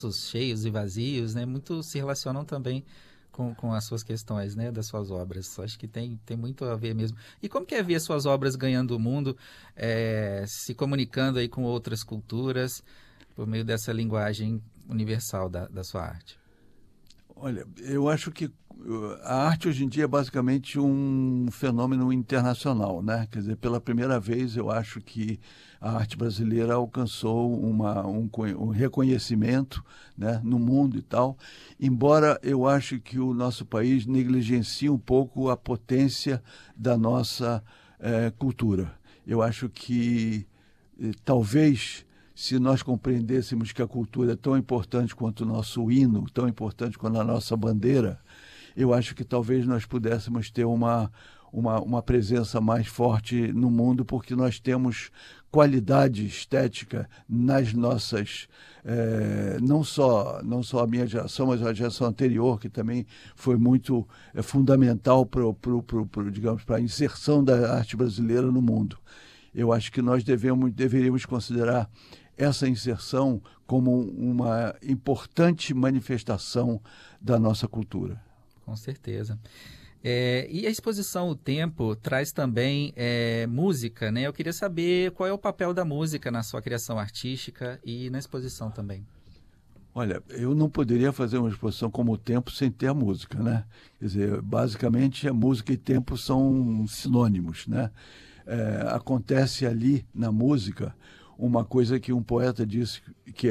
cheios e vazios, né? Muito se relacionam também com as suas questões, né? Das suas obras. Acho que tem muito a ver mesmo. E como que é ver suas obras ganhando o mundo, se comunicando aí com outras culturas, por meio dessa linguagem universal da sua arte? Olha, eu acho que a arte hoje em dia é basicamente um fenômeno internacional, né? Quer dizer, pela primeira vez eu acho que a arte brasileira alcançou um reconhecimento, né, no mundo e tal, embora eu acho que o nosso país negligencia um pouco a potência da nossa cultura. Eu acho que talvez, se nós compreendêssemos que a cultura é tão importante quanto o nosso hino, tão importante quanto a nossa bandeira, eu acho que talvez nós pudéssemos ter uma presença mais forte no mundo, porque nós temos qualidade estética nas nossas, não só a minha geração, mas a geração anterior, que também foi muito fundamental digamos, para a inserção da arte brasileira no mundo. Eu acho que nós deveríamos considerar essa inserção como uma importante manifestação da nossa cultura. Com certeza. E a exposição O Tempo traz também música, né? Eu queria saber qual é o papel da música na sua criação artística e na exposição também. Olha, eu não poderia fazer uma exposição como O Tempo sem ter a música, né? Quer dizer, basicamente a música e tempo são sinônimos, né? Acontece ali na música uma coisa que um poeta disse que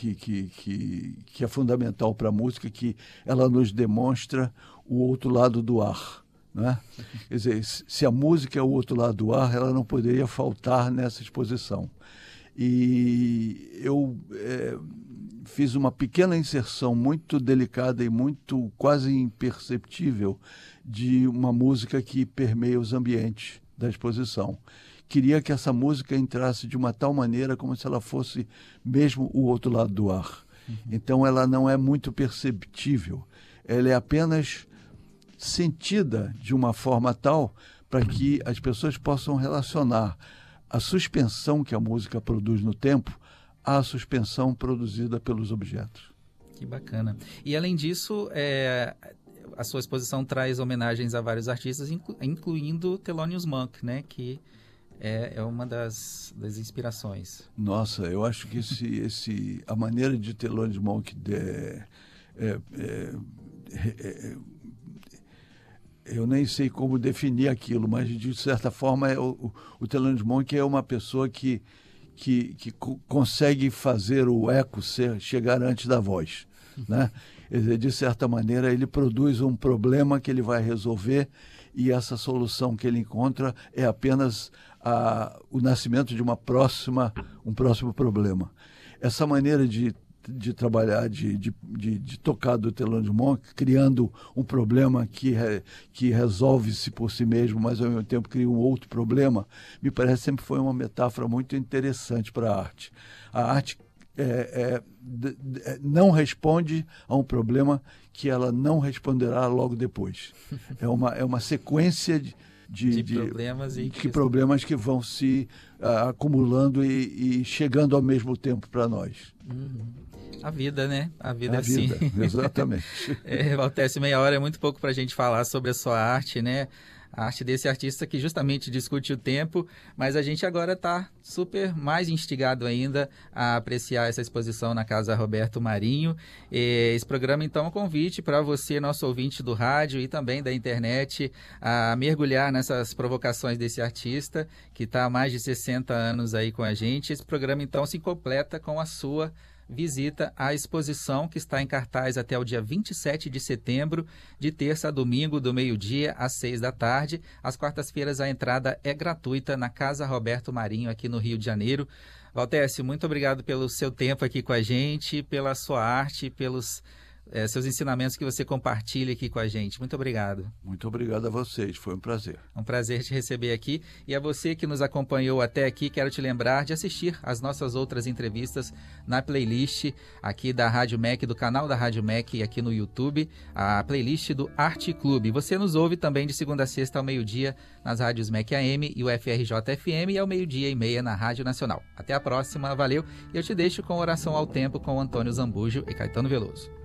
é fundamental para a música, que ela nos demonstra o outro lado do ar, né? Quer dizer, se a música é o outro lado do ar, ela não poderia faltar nessa exposição. E eu fiz uma pequena inserção muito delicada e muito quase imperceptível de uma música que permeia os ambientes da exposição. Queria que essa música entrasse de uma tal maneira como se ela fosse mesmo o outro lado do ar. Então ela não é muito perceptível, ela é apenas sentida de uma forma tal para que as pessoas possam relacionar a suspensão que a música produz no tempo à suspensão produzida pelos objetos. Que bacana. E além disso, a sua exposição traz homenagens a vários artistas, incluindo Thelonious Monk, né? Que é uma das inspirações. Nossa, eu acho que a maneira de Thelonious Monk eu nem sei como definir aquilo, mas de certa forma o Thelonious Monk é uma pessoa que consegue fazer o eco chegar antes da voz, né? De certa maneira ele produz um problema que ele vai resolver, e essa solução que ele encontra é apenas o nascimento de um próximo problema. Essa maneira de trabalhar, de tocar do Thelonious Monk, criando um problema que resolve-se por si mesmo, mas ao mesmo tempo cria um outro problema, me parece sempre foi uma metáfora muito interessante para a arte. A arte não responde a um problema que ela não responderá logo depois. É uma sequência de problemas que vão se acumulando e chegando ao mesmo tempo para nós. A vida, né? A vida é assim. Exatamente. Valtécio, meia hora é muito pouco para a gente falar sobre a sua arte, né? A arte desse artista que justamente discute o tempo, mas a gente agora está super mais instigado ainda a apreciar essa exposição na Casa Roberto Marinho. Esse programa, então, é um convite para você, nosso ouvinte do rádio e também da internet, a mergulhar nessas provocações desse artista que está há mais de 60 anos aí com a gente. Esse programa, então, se completa com a sua visita à exposição que está em cartaz até o dia 27 de setembro, de terça a domingo, do meio-dia às 6 da tarde. Às quartas-feiras a entrada é gratuita na Casa Roberto Marinho, aqui no Rio de Janeiro. Valtécio, muito obrigado pelo seu tempo aqui com a gente, pela sua arte, pelos seus ensinamentos que você compartilha aqui com a gente. Muito obrigado. Muito obrigado a vocês, foi um prazer. É um prazer te receber aqui. E a você que nos acompanhou até aqui, quero te lembrar de assistir às nossas outras entrevistas na playlist aqui da Rádio MEC, do canal da Rádio MEC aqui no YouTube, a playlist do Arte Clube. Você nos ouve também de segunda a sexta ao meio-dia nas rádios MEC AM e o FRJ FM e ao 12:30 na Rádio Nacional. Até a próxima, valeu. E eu te deixo com oração ao tempo com Antônio Zambujo e Caetano Veloso.